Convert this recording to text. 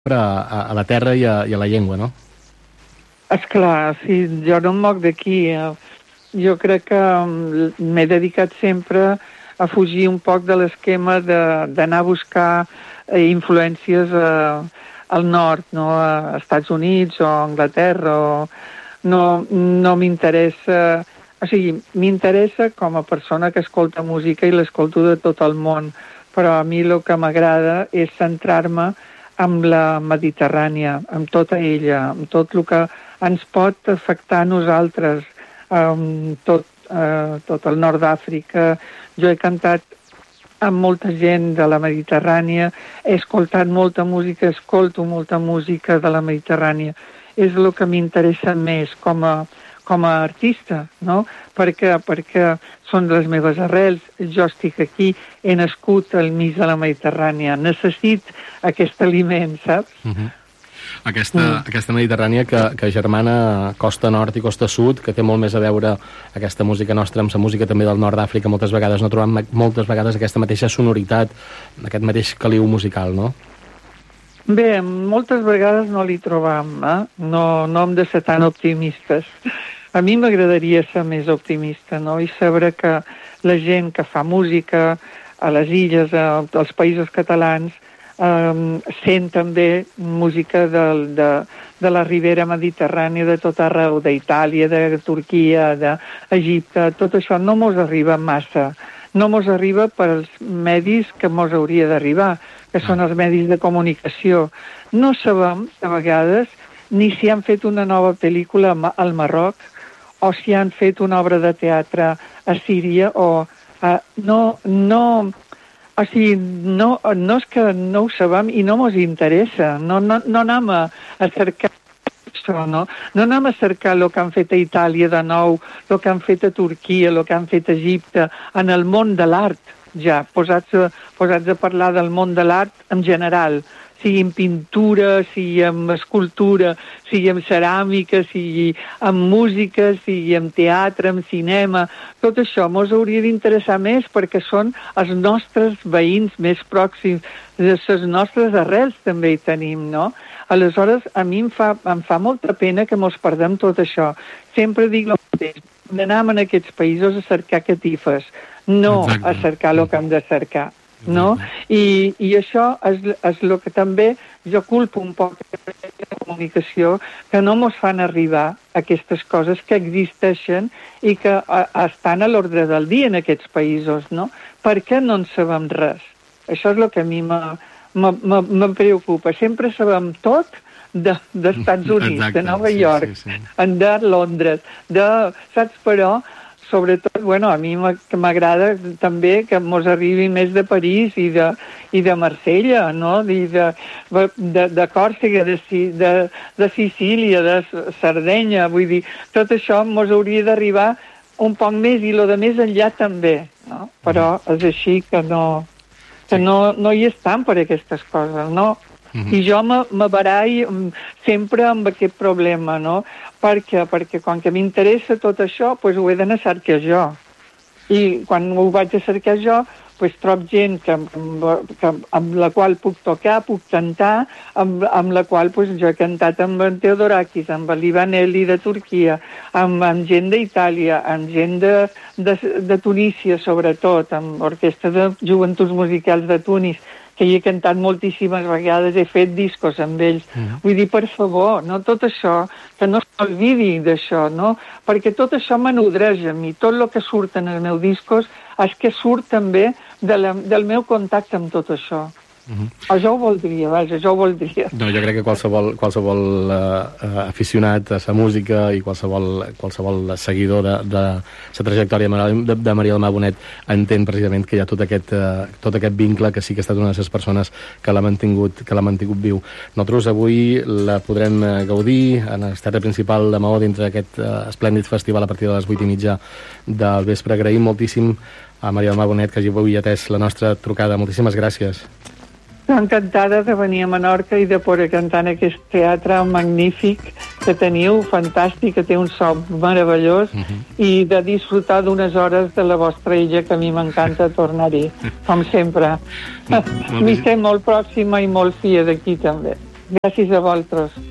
a la terra i a la llengua, no? Esclar, sí, jo no em moc d'aquí. Jo crec que m'he dedicat sempre a fugir un poc de l'esquema d'anar a buscar influències al nord, no? A Estats Units o a Anglaterra. No m'interessa... O sigui, m'interessa com a persona que escolta música i l'escolto de tot el món, però a mi el que m'agrada és centrar-me amb la Mediterrània, amb tota ella, amb tot el que ens pot afectar a nosaltres, tot el nord d'Àfrica. Jo he cantat amb molta gent de la Mediterrània, he escoltat molta música, escolto molta música de la Mediterrània. És el que m'interessa més com a artista, no? Perquè són les meves arrels, jo estic aquí, he nascut al mig de la Mediterrània, necessit aquest aliment, saps? Aquesta Mediterrània que germana costa nord i costa sud, que té molt més a veure aquesta música nostra amb la música també del nord d'Àfrica. Moltes vegades no trobem moltes vegades aquesta mateixa sonoritat, aquest mateix caliu musical, no? Bé, moltes vegades no l'hi trobam, no hem de ser tan optimistes. A mi m'agradaria ser més optimista, no? I saber que la gent que fa música a les illes, als països catalans, sent també música de la ribera mediterrània, de tot arreu, d'Itàlia, de Turquia, d'Egipte. Tot això no mos arriba massa. No mos arriba pels medis que mos hauria d'arribar, que són els medis de comunicació. No sabem, a vegades, ni si han fet una nova pel·lícula al Marroc, o si han fet una obra de teatre a Síria, o o sigui, no és que no ho sabem i no mos interessa. No anem a cercar això, no? No anem a cercar el que han fet a Itàlia de nou, el que han fet a Turquia, el que han fet a Egipte, en el món de l'art, ja, posats a parlar del món de l'art en general, sigui en pintura, sigui en escultura, sigui en ceràmica, sigui en música, sigui en teatre, en cinema. Tot això mos hauria d'interessar més perquè són els nostres veïns més pròxims, les nostres arrels també hi tenim, no? Aleshores, a mi em fa molta pena que mos perdem tot això. Sempre dic el mateix, anem en aquests països a cercar catifes, no a cercar el que hem de cercar. No? I això és el que també jo culpo un poc la comunicació, que no mos fan arribar aquestes coses que existeixen i que estan a l'ordre del dia en aquests països, no? Per què no en sabem res? Això és el que a mi me preocupa. Sempre sabem tot d'Estats Units, de Nova York, de Londres, saps, però sobretot, a mi m'agrada també que mos arribi més de París i de Marsella, no? De Còrsega, de Sicília, de Sardenya, vull dir, tot això mos hauria d'arribar un poc més i lo de més enllà també, no? Però és així que no hi estan per aquestes coses, no? I jo me barallo sempre amb aquest problema, no? Perquè quan que m'interessa tot això, doncs ho he d'anar a cercar jo. I quan ho vaig a cercar jo, doncs trobo gent amb la qual puc tocar, puc cantar, amb la qual jo he cantat amb en Theodorakis, amb l'Ivanelli de Turquia, amb gent d'Itàlia, amb gent de Tunísia, sobretot, amb l'Orquestra de Joventuts Musicals de Tunis, que hi he cantat moltíssimes vegades, he fet discos amb ells. Vull dir, per favor, no tot això, que no s'olvidi d'això, no? Perquè tot això m'enodreix a mi. Tot el que surt en els meus discos és que surt també del meu contacte amb tot això. Jo ho voldria, vaja, jo ho voldria. No, jo crec que qualsevol aficionat a la música i qualsevol seguidor de la trajectòria de Maria del Mar Bonet entén precisament que hi ha tot aquest vincle, que sí que ha estat una de les persones que l'ha mantingut viu. Nosaltres avui la podrem gaudir en el teatre principal de Maó dintre d'aquest esplèndid festival a partir de les 8:30 del vespre. Agraïm moltíssim a Maria del Mar Bonet que hagi avui atès la nostra trucada. Moltíssimes gràcies. Encantada de venir a Menorca i de poder cantar en aquest teatre magnífic que teniu, fantàstic, que té un so meravellós, i de disfrutar d'unes hores de la vostra illa, que a mi m'encanta. Tornar-hi, com sempre. M'hi sé molt pròxima i molt fia d'aquí també. Gràcies a vosaltres.